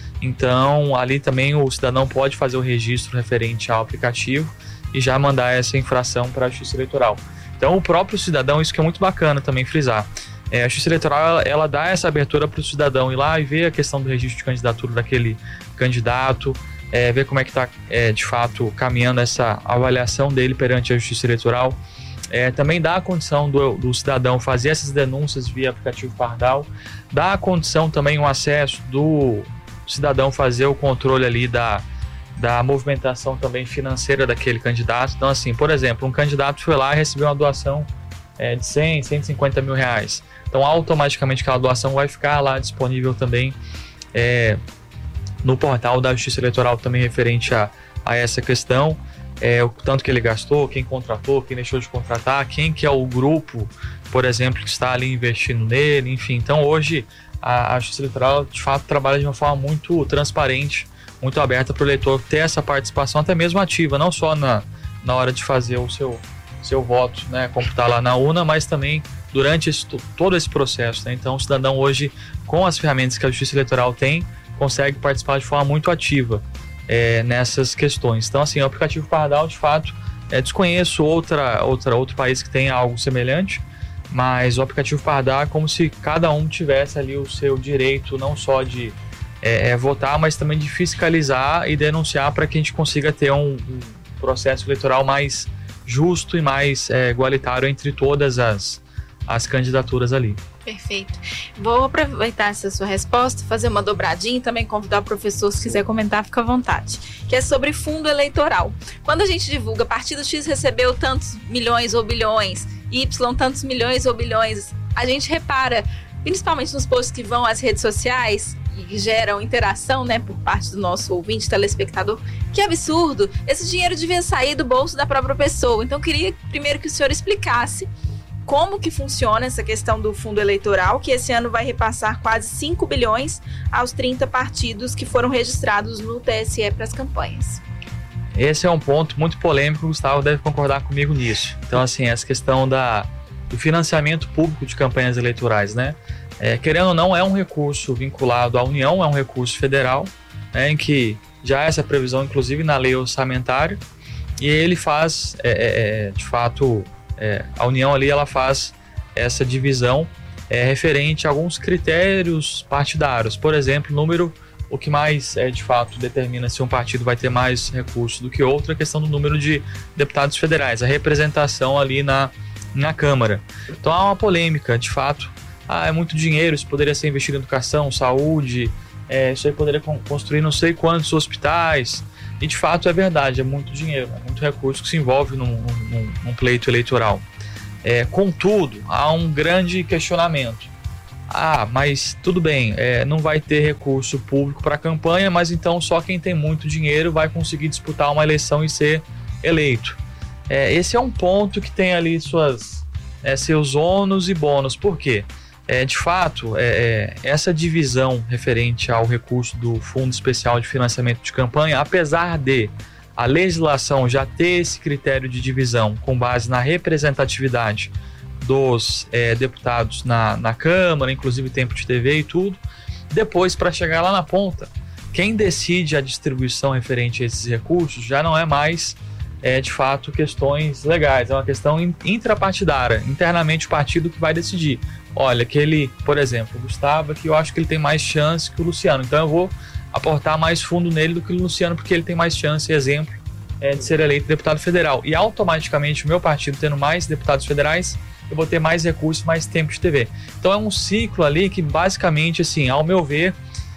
Então, ali também o cidadão pode fazer o registro referente ao aplicativo e já mandar essa infração para a Justiça Eleitoral. Então, o próprio cidadão, isso que é muito bacana também frisar, É, a Justiça Eleitoral, ela, ela dá essa abertura para o cidadão ir lá e ver a questão do registro de candidatura daquele candidato, é, ver como é que está, é, de fato, caminhando essa avaliação dele perante a Justiça Eleitoral. É, também dá a condição do, do cidadão fazer essas denúncias via aplicativo Pardal, dá a condição também, o acesso do cidadão fazer o controle ali da, da movimentação também financeira daquele candidato. Então, assim, por exemplo, um candidato foi lá e recebeu uma doação é, de cem, cento e cinquenta mil reais. Então, automaticamente aquela doação vai ficar lá disponível também é, no portal da Justiça Eleitoral também referente a, a essa questão. É, o tanto que ele gastou, quem contratou, quem deixou de contratar, quem que é o grupo, por exemplo, que está ali investindo nele, enfim. Então, hoje, a, a Justiça Eleitoral, de fato, trabalha de uma forma muito transparente, muito aberta para o eleitor ter essa participação, até mesmo ativa, não só na, na hora de fazer o seu, seu voto, né, computar lá na urna, mas também durante esse, todo esse processo, né? Então o cidadão hoje, com as ferramentas que a Justiça Eleitoral tem, consegue participar de forma muito ativa é, nessas questões. Então assim, o aplicativo Pardal, de fato, é, desconheço outra, outra, outro país que tenha algo semelhante, mas o aplicativo Pardal é como se cada um tivesse ali o seu direito, não só de é, é, votar, mas também de fiscalizar e denunciar para que a gente consiga ter um, um processo eleitoral mais justo e mais é, igualitário entre todas as, as candidaturas ali. Perfeito. Vou aproveitar essa sua resposta, fazer uma dobradinha e também convidar o professor, se quiser comentar, fica à vontade. Que é sobre fundo eleitoral. Quando a gente divulga, partido X recebeu tantos milhões ou bilhões, Y tantos milhões ou bilhões, a gente repara, principalmente nos posts que vão às redes sociais e que geram interação, né, por parte do nosso ouvinte, telespectador, que absurdo, esse dinheiro devia sair do bolso da própria pessoa. Então, eu queria primeiro que o senhor explicasse como que funciona essa questão do fundo eleitoral, que esse ano vai repassar quase cinco bilhões aos trinta partidos que foram registrados no T S E para as campanhas. Esse é um ponto muito polêmico, o Gustavo deve concordar comigo nisso. Então, assim, essa questão da, do financiamento público de campanhas eleitorais, né? É, querendo ou não, é um recurso vinculado à União, é um recurso federal, né, em que já há essa previsão, inclusive, na lei orçamentária, e ele faz, é, é, de fato, é, a União ali, ela faz essa divisão é, referente a alguns critérios partidários. Por exemplo, o número, o que mais, é, de fato, determina se um partido vai ter mais recursos do que outro, é a questão do número de deputados federais, a representação ali na, na Câmara. Então, há uma polêmica, de fato. Ah, é muito dinheiro, isso poderia ser investido em educação, saúde, é, isso aí poderia construir não sei quantos hospitais. E de fato é verdade, é muito dinheiro, é muito recurso que se envolve num, num, num pleito eleitoral. É, contudo, há um grande questionamento. Ah, mas tudo bem, é, não vai ter recurso público para a campanha, mas então só quem tem muito dinheiro vai conseguir disputar uma eleição e ser eleito. É, esse é um ponto que tem ali suas, é, seus ônus e bônus. Por quê? É, de fato, é, essa divisão referente ao recurso do Fundo Especial de Financiamento de Campanha, apesar de a legislação já ter esse critério de divisão com base na representatividade dos é, deputados na, na Câmara, inclusive tempo de T V e tudo, depois, para chegar lá na ponta, quem decide a distribuição referente a esses recursos já não é mais, é, de fato, questões legais, é uma questão intrapartidária, internamente o partido que vai decidir. Olha, aquele, por exemplo, o Gustavo, que eu acho que ele tem mais chance que o Luciano, então eu vou aportar mais fundo nele do que o Luciano, porque ele tem mais chance, exemplo, é, de ser eleito deputado federal. E automaticamente o meu partido tendo mais deputados federais, eu vou ter mais recursos, mais tempo de T V. Então é um ciclo ali que basicamente, assim, ao meu ver,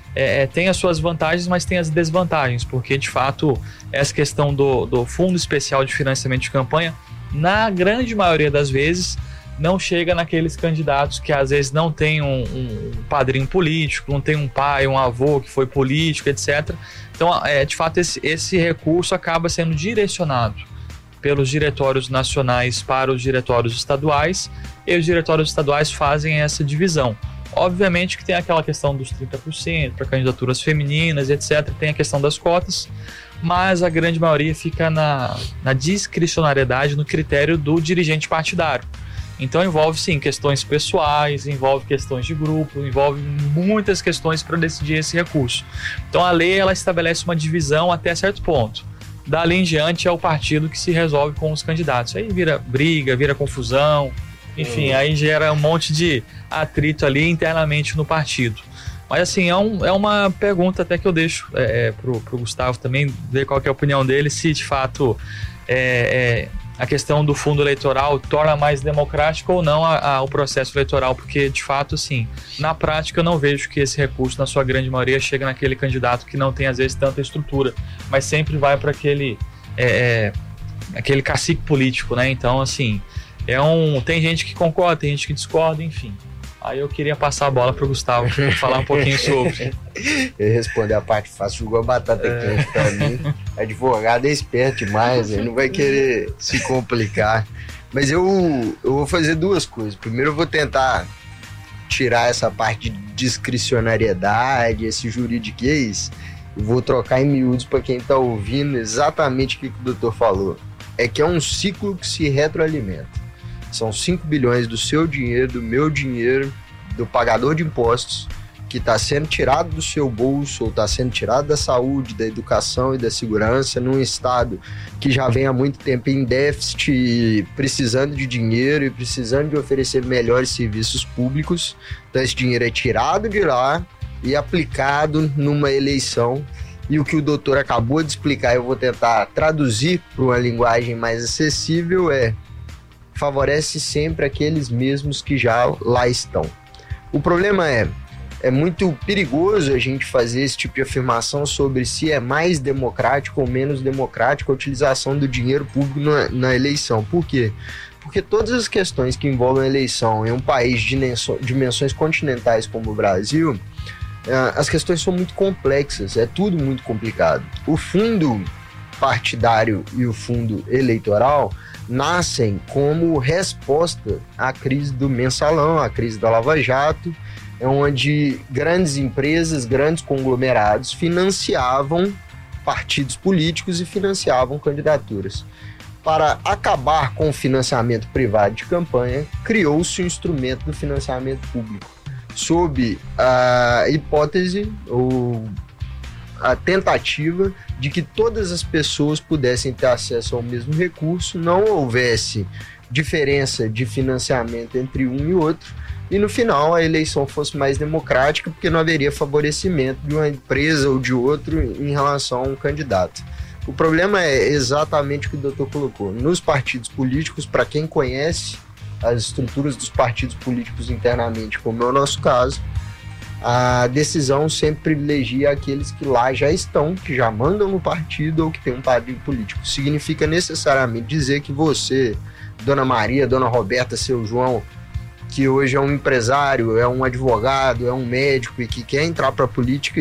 é, tem as suas vantagens, mas tem as desvantagens, porque de fato essa questão do, do Fundo Especial de Financiamento de Campanha, na grande maioria das vezes, não chega naqueles candidatos que às vezes não tem um, um padrinho político, não tem um pai, um avô que foi político, etcétera. Então, é, de fato, esse, esse recurso acaba sendo direcionado pelos diretórios nacionais para os diretórios estaduais, e os diretórios estaduais fazem essa divisão. Obviamente que tem aquela questão dos trinta por cento para candidaturas femininas, etcétera. Tem a questão das cotas, mas a grande maioria fica na, na discricionariedade, no critério do dirigente partidário. Então envolve sim questões pessoais, envolve questões de grupo, envolve muitas questões para decidir esse recurso. Então a lei ela estabelece uma divisão até certo ponto. Dali em diante é o partido que se resolve com os candidatos. Aí vira briga, vira confusão, enfim, aí gera um monte de atrito ali internamente no partido. Mas assim, é, um, é uma pergunta até que eu deixo é, pro, pro Gustavo também, ver qual que é a opinião dele, se de fato é, é, a questão do fundo eleitoral torna mais democrático ou não a, a, o processo eleitoral, porque de fato, assim, na prática eu não vejo que esse recurso, na sua grande maioria, chega naquele candidato que não tem às vezes tanta estrutura, mas sempre vai para aquele, é, aquele cacique político, né? Então, assim, é um, tem gente que concorda, tem gente que discorda, enfim. Aí eu queria passar a bola para o Gustavo falar um pouquinho sobre. Eu responder a parte fácil, jogou a batata é. quente para mim. Advogado é esperto demais, ele não vai querer se complicar. Mas eu, eu vou fazer duas coisas. Primeiro eu vou tentar tirar essa parte de discricionariedade, esse juridiquês, e vou trocar em miúdos para quem está ouvindo exatamente o que, que o doutor falou. é que é um ciclo que se retroalimenta. São cinco bilhões do seu dinheiro, do meu dinheiro, do pagador de impostos, que está sendo tirado do seu bolso, ou está sendo tirado da saúde, da educação e da segurança, num estado que já vem há muito tempo em déficit, precisando de dinheiro e precisando de oferecer melhores serviços públicos. Então esse dinheiro é tirado de lá e aplicado numa eleição. E o que o doutor acabou de explicar, eu vou tentar traduzir para uma linguagem mais acessível, é: favorece sempre aqueles mesmos que já lá estão. O problema é É muito perigoso a gente fazer esse tipo de afirmação sobre se é mais democrático ou menos democrático a utilização do dinheiro público na, na eleição. Por quê? Porque todas as questões que envolvem a eleição em um país de dimensões continentais como o Brasil, as questões são muito complexas, é tudo muito complicado. O fundo partidário e o fundo eleitoral nascem como resposta à crise do mensalão, à crise da Lava Jato, onde grandes empresas, grandes conglomerados financiavam partidos políticos e financiavam candidaturas. Para acabar com o financiamento privado de campanha, criou-se um instrumento do financiamento público, sob a hipótese ou a tentativa de que todas as pessoas pudessem ter acesso ao mesmo recurso, não houvesse diferença de financiamento entre um e outro, e no final a eleição fosse mais democrática, porque não haveria favorecimento de uma empresa ou de outro em relação a um candidato. O problema é exatamente o que o doutor colocou. Nos partidos políticos, para quem conhece as estruturas dos partidos políticos internamente, como é o nosso caso, a decisão sempre privilegia aqueles que lá já estão, que já mandam no partido ou que tem um padrinho político. Significa necessariamente dizer que você, Dona Maria, Dona Roberta, seu João, que hoje é um empresário, é um advogado, é um médico e que quer entrar para a política,